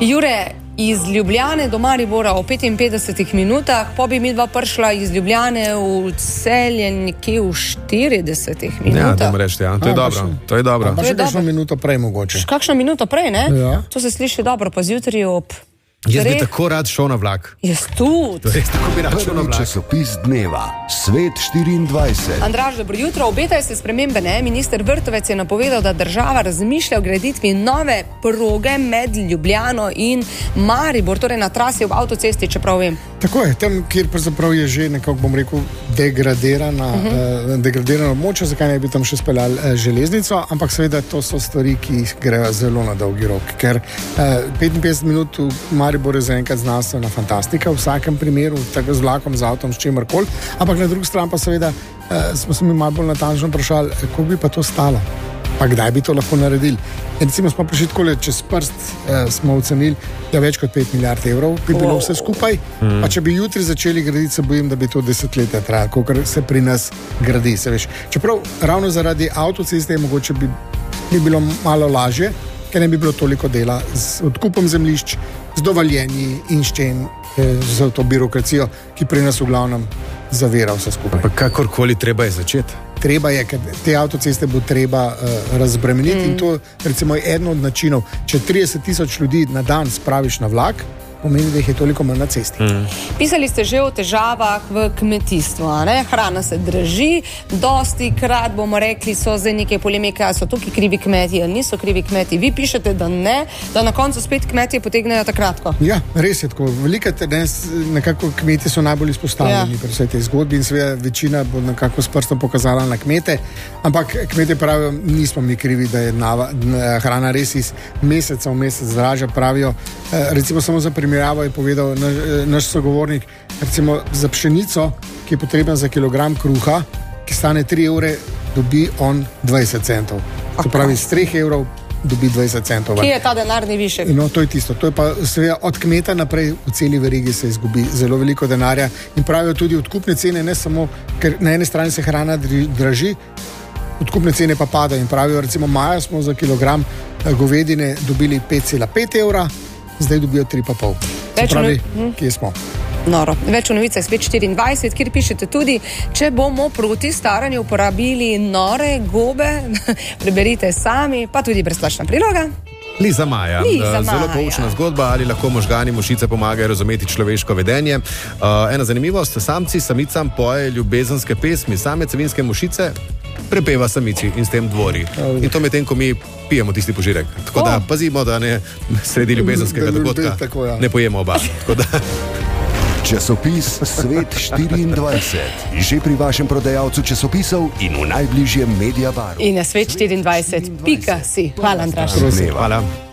Jure, iz Ljubljane do Maribora v 55 minutah, pa bi mi dva prišla iz Ljubljane v Celje nekje v 40 minutah. Ja, reči, ja. To je dobro. To je dobro. Pa še kakšno minuto prej mogoče. Kakšno minuto prej, ne? Ja. To se sliši dobro, pa zjutraj ob... Jaz bi tako rad šel na vlak. Jaz tudi. Res tako bi rad šel na vlak. Časopis dneva, Svet 24. Andraž, dobro jutro. Obetajo se spremembe, ne? Minister Vrtovec je napovedal, da država razmišlja o graditvi nove proge med Ljubljano in Maribor, torej na trasi ob avtocesti, čeprav vem. Tako je, tam, kjer pravzaprav je že nekako, bom rekel, degradirano območje, zakaj ne bi tam še speljali železnico, ampak seveda to so stvari, ki grejo zelo na dolgi rok, ker 55 minut v Maribor je zaenkrat znanstvena fantastika v vsakem primeru, tako z vlakom, z avtom, s čemarkoli, ampak na drugi strani pa seveda smo se mi malo bolj natančno vprašali, koliko bi pa to stalo, pa kdaj bi to lahko naredili. In recimo smo prišli takole čez prst, smo ocenili, da več kot 5 milijard evrov bi bilo vse skupaj, pa če bi jutri začeli graditi, se bojim, da bi to desetletja trajalo, kolikor se pri nas gradi, se veš. Čeprav ravno zaradi avtoceste mogoče bi bilo malo lažje, ker ne bi bilo toliko dela z odkupom zemljišč, z dovoljenji in ščen za to birokracijo, ki pri nas v glavnem zavira vse skupaj. Pa kakorkoli treba je začeti. Treba je, ker te avtoceste bo treba razbremeniti in to recimo je eden od načinov. Če 30.000 ljudi na dan spraviš na vlak, pomeni, da jih je toliko manj na cesti. Pisali ste že o težavah v kmetijstvu, a ne? Hrana se draži, dosti krat bomo rekli, so zdaj neke polemike, a so tukaj krivi kmeti, ali niso krivi kmeti. Vi pišete, da ne, da na koncu spet kmetje potegnejo ta kratko. Ja, res je tako. Velika nekako kmetje so najbolj izpostavljeni pri vsej tej zgodbi in seveda večina bo nekako s prstom pokazala na kmete, ampak kmetje pravijo, nismo mi krivi, da je hrana res iz meseca v mesec dražja, pravijo. Recimo samo za primerjavo je povedal naš sogovornik, recimo za pšenico, ki je potrebna za kilogram kruha, ki stane 3 evre, dobi on 20 centov. Se pravi, z 3 evrov dobi 20 centov. Kje je ta denarni višek? No, to je tisto. To je pa seveda od kmeta naprej v celi verigi se izgubi zelo veliko denarja in pravijo tudi odkupne cene, ne samo, ker na eni strani se hrana draži, odkupne cene pa padajo in pravijo, recimo maja smo za kilogram govedine dobili 5,5 evra, zdaj dobijo 3,5. Se pravi, kje smo? Noro. Več v novicah Svet 24, kjer pišete tudi, če bomo proti staranju uporabili nore gobe, preberite sami, pa tudi brezplačna priloga. Liza Maja. Zelo poučna zgodba, ali lahko možgani mušice pomagajo razumeti človeško vedenje. Ena zanimivost, samci samicam poje ljubezenske pesmi, same cavinske mušice prepeva samici in s tem dvori. In to medtem, ko mi pijemo tisti požirek. Tako da pazimo, da ne sredi ljubezenskega dogodka ne pojemo oba. Časopis Svet 24. Že pri vašem prodajalcu časopisov in v najbližjem Mediabaru. In na Svet 24.si. Hvala, Andraž. Hvala.